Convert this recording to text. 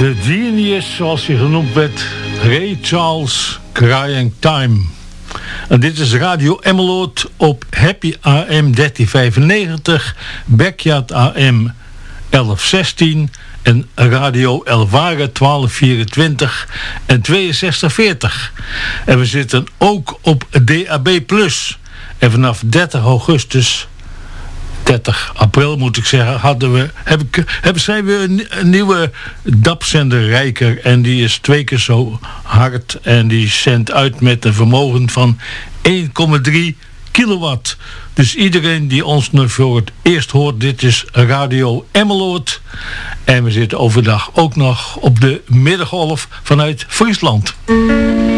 De genius, zoals hij genoemd werd, Ray Charles, Crying Time. En dit is Radio Emmeloord op Happy AM 1395, Backyard AM 1116 en Radio Elvare 1224 en 6240. En we zitten ook op DAB+. En vanaf 30 augustus... 30 april moet ik zeggen, zijn we een nieuwe DAB-zender Rijker. En die is 2 keer zo hard. En die zendt uit met een vermogen van 1,3 kilowatt. Dus iedereen die ons nu voor het eerst hoort, dit is Radio Emmeloord. En we zitten overdag ook nog op de middengolf vanuit Friesland.